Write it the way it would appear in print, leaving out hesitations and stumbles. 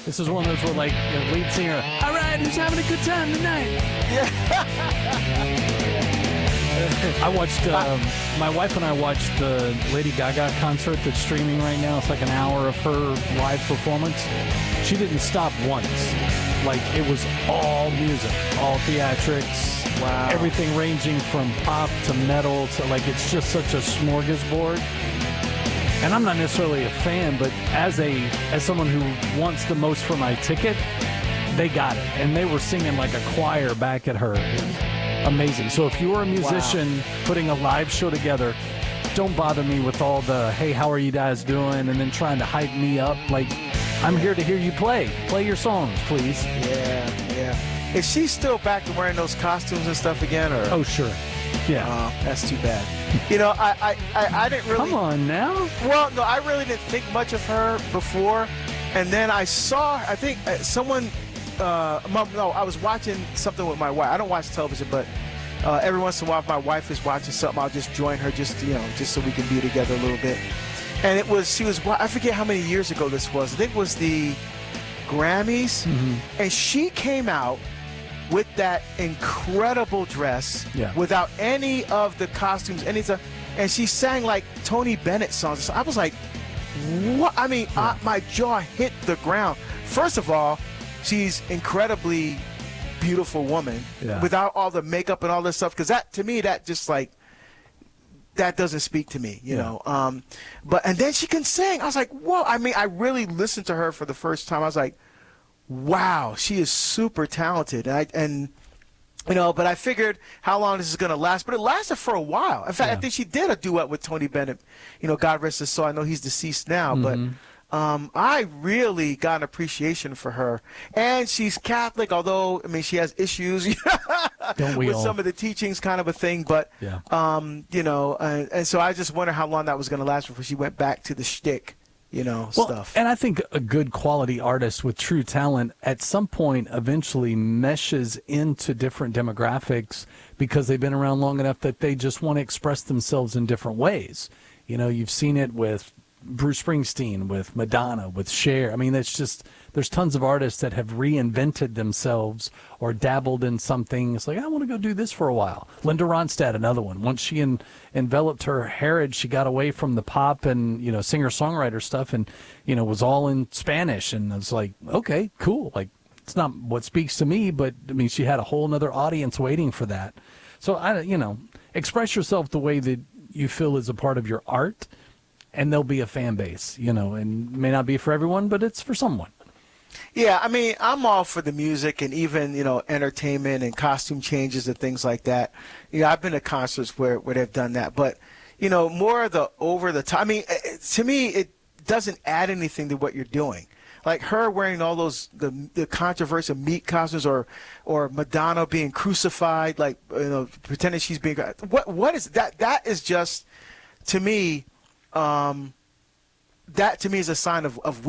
This is one of those where, like, the lead singer, all right, who's having a good time tonight? Yeah. I watched, my wife and I watched the Lady Gaga concert that's streaming right now. It's like an hour of her live performance. She didn't stop once. Like, it was all music, all theatrics. Wow. Everything ranging from pop to metal to, like, it's just such a smorgasbord. And I'm not necessarily a fan, but as someone who wants the most for my ticket, they got it. And they were singing like a choir back at her. It was amazing. So if you're a musician putting a live show together, don't bother me with all the, hey, how are you guys doing? And then trying to hype me up. Like, I'm here to hear you play. Play your songs, please. Yeah. Is she still back to wearing those costumes and stuff again? Or? Oh, sure. Yeah. That's too bad. You know, I didn't really. Come on now. Well, no, I really didn't think much of her before. And then I saw, I think someone, I was watching something with my wife. I don't watch television, but every once in a while, if my wife is watching something, I'll just join her just so we can be together a little bit. And she was, I forget how many years ago this was. I think it was the Grammys. Mm-hmm. And she came out with that incredible dress without any of the costumes, anything. And she sang like Tony Bennett songs. I was like, what? I mean, my jaw hit the ground. First of all, she's incredibly beautiful woman without all the makeup and all this stuff. Because that, to me, that just like, that doesn't speak to me, you know. And then she can sing. I was like, whoa. I mean, I really listened to her for the first time. I was like, wow, she is super talented. But I figured how long this is going to last. But it lasted for a while. In fact, I think she did a duet with Tony Bennett. You know, God rest his soul. I know he's deceased now, but I really got an appreciation for her. And she's Catholic, although, I mean, she has issues with some of the teachings, kind of a thing. But, and so I just wonder how long that was going to last before she went back to the shtick. Stuff. And I think a good quality artist with true talent at some point eventually meshes into different demographics because they've been around long enough that they just want to express themselves in different ways. You know, you've seen it with Bruce Springsteen, with Madonna, with Cher. I mean, there's tons of artists that have reinvented themselves or dabbled in something. It's like, I want to go do this for a while. Linda Ronstadt, another one. Once she enveloped her heritage, she got away from the pop and, singer-songwriter stuff and, was all in Spanish. And I was like, okay, cool. Like, it's not what speaks to me, but, I mean, she had a whole other audience waiting for that. So, express yourself the way that you feel is a part of your art. And there'll be a fan base, and may not be for everyone, but it's for someone. Yeah, I mean, I'm all for the music and even, entertainment and costume changes and things like that. I've been to concerts where they've done that. But, more of the over the top. I mean, to me, it doesn't add anything to what you're doing. Like her wearing all those, the controversial meat costumes or Madonna being crucified, like, pretending she's being, what is that? That is just, to me, that to me is a sign of